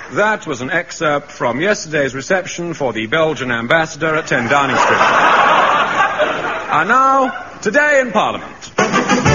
That was an excerpt from yesterday's reception for the Belgian ambassador at 10 Downing Street. And now, today in Parliament.